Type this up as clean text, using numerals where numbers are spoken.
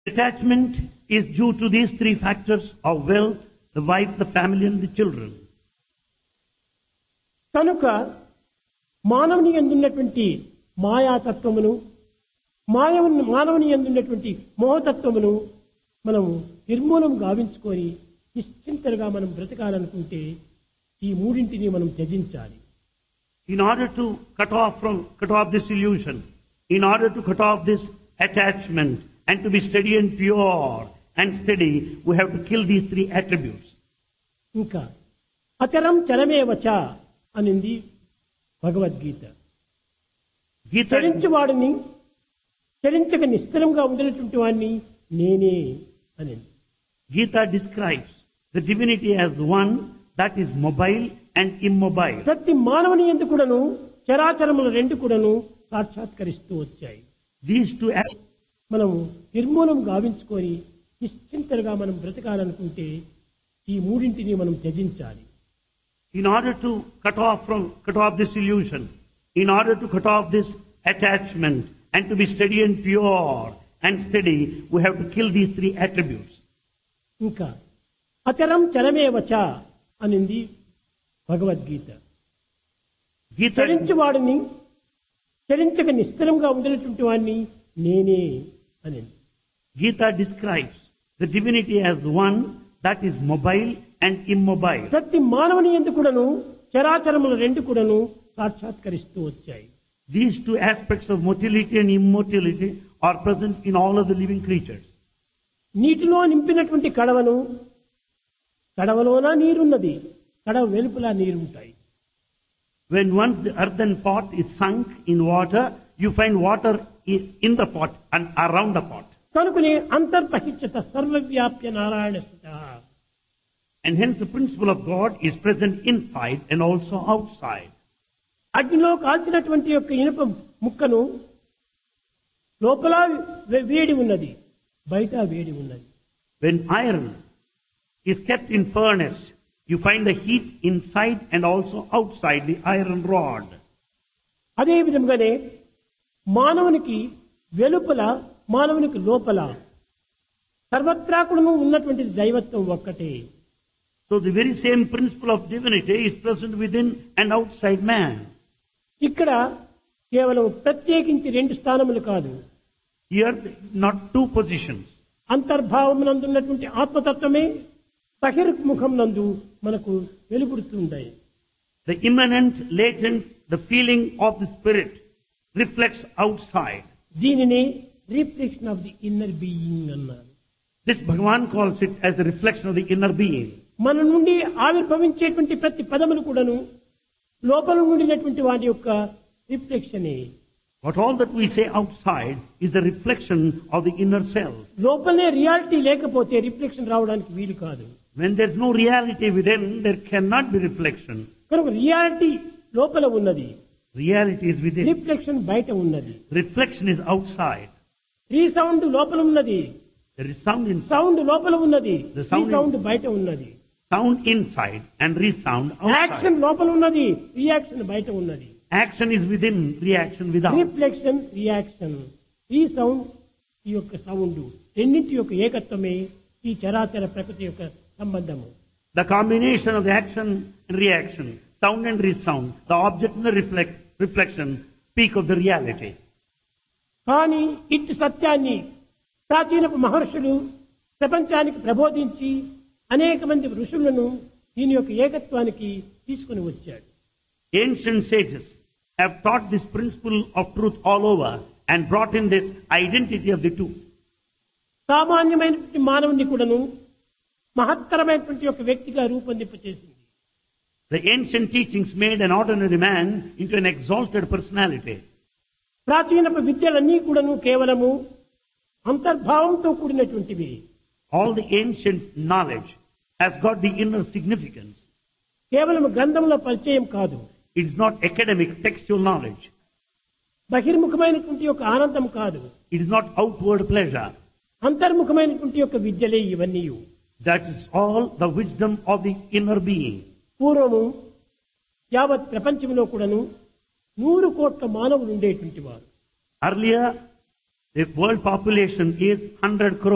Attachment is due to these three factors of wealth, the wife, the family and the children. కనుక మానవుని యందున్నటువంటి మాయాతత్వమును మానవుని యందున్నటువంటి మోహతత్వమును మనం నిర్మూలం గావించుకొని నిశ్చింతగా మనం బ్రతకాలనుకుంటే ఈ మూడింటిని మనం త్యజించాలి. In order to cut off this illusion, in order to cut off this attachment and to be steady and pure and steady, we have to kill these three attributes. ఇంకా అచరం చరమేవచ అనింది భగవద్గీత. చరించువాడిని చరించక నిశ్చలంగా ఉండేటువంటి వాడిని నేనే అనింది. Gita describes the divinity as one that is mobile and immobile. ప్రతి మానవుని యందు కూడాను చరాచరములు రెండు కూడాను సాక్షాత్కరిస్తూ వచ్చాయి. These two మనం నిర్మూలం గావించుకొని నిశ్చింతగా మనం బ్రతకాలనుకుంటే ఈ మూడింటిని మనం త్యజించాలి. In order to cut off this illusion, in order to cut off this attachment and to be steady and pure and steady, we have to kill these three attributes. ఇంకా అచరం చరమేవచ అనింది భగవద్గీత. చరించువాడిని చరించక నిశ్చలంగా ఉండేటువంటి వాడిని నేనే అనింది. Gita describes the divinity as one that is mobile and immobile. ప్రతి మానవుని యందు కూడాను చరాచరములు రెండు కూడాను సాక్షాత్కరిస్తూ వచ్చాయి. These two aspects of motility and immortality are present in all of the living creatures. నీటిలో నింపినటువంటి కడవలోన నీరున్నది, కడవ వెలుపల నీరుంటాయి. When once the earthen pot is sunk in water, you find water in the pot and around the pot. కనుకనే అంతర్బహిష్యత సర్వవ్యాప్య Narayana స్థితః. And hence the principle of God is present inside and also outside. అగ్నిలో కాల్చినటువంటి యొక్క ఇనుప ముక్కను లోపల వేడి ఉన్నది, బయట వేడి ఉన్నది. When iron is kept in furnace, you find the heat inside and also outside the iron rod. అదే విధంగానే మానవునికి వెలుపల మానవునికి లోపల సర్వత్రా కూడా ఉన్నటువంటి దైవత్వం ఒక్కటే. So the very same principle of divinity is present within and outside man. ఇక్కడ కేవలం ప్రత్యేకించి రెండు స్థానములు కాదు. Here not two positions. అంతర్భావం నందున్నటువంటి ఆత్మతత్వమే బహిర్ముఖం నందు మనకు వెలువడుతుంది. The immanent, latent, the feeling of the spirit reflects outside. దీనిని reflection of the inner being అన్నారు. This Bhagavan calls it as a reflection of the inner being. మన నుండి ఆవిర్భవించేటువంటి ప్రతి పదములు కూడాను లోపల ఉండినటువంటి వాటి యొక్క రిఫ్లెక్షనే. But all that we say outside is a reflection of the inner self. లోపలనే రియాలిటీ లేకపోతే రిఫ్లెక్షన్ రావడానికి వీలు కాదు. When there is no reality within, there cannot be reflection. కనుక రియాలిటీ లోపల ఉన్నది, Reality is within. రిఫ్లెక్షన్ బయట ఉన్నది. Reflection is outside. రీసౌండ్ లోపల ఉన్నది, There is sound inside. Sound లోపల ఉన్నది, The sound రీసౌండ్ బయట ఉన్నది. Sound inside and resound action outside. లోపల ఉన్నది, రియాక్షన్ బయట ఉన్నది. Action is within, reaction without. Reflection, reaction, ఈ సౌండ్, ఈ యొక్క సౌండ్ రెండింటి యొక్క ఏకత్వమే ఈ చరాచర ప్రకృతి యొక్క సంబంధము. The combination of the action and reaction, sound and resound, the object and the reflection speak of the reality. కానీ ఇట్టి సత్యాన్ని ప్రాచీన మహర్షులు ప్రపంచానికి ప్రబోధించి అనేక మంది ఋషులను దీని యొక్క ఏకత్వానికి తీసుకుని వచ్చాడు. Ancient sages have taught this principle of truth all over and brought in this identity of the two. సామాన్యమైనటువంటి మానవుని కూడాను మహత్తరమైనటువంటి ఒక వ్యక్తిగా రూపొందింపచేసింది. The ancient teachings made an ordinary man into an exalted personality. ప్రాచీన విద్యలన్నీ కూడాను కేవలము అంతర్భావంతో కూడినటువంటివి. All the ancient knowledge has got the inner significance. కేవలం గ్రంథముల పరిచయం కాదు. It is not academic textual knowledge. బహిర్ముఖమైనటువంటి ఒక ఆనందం కాదు. It is not outward pleasure. అంతర్ముఖమైనటువంటి యొక్క విద్యలే ఇవన్నీ. That is all the wisdom of the inner being. పూర్వము యావత్ ప్రపంచంలో కూడాను 100 కోట్ల మానవులు ఉండేటువంటి వారు. Earlier, the world population is 100 crores.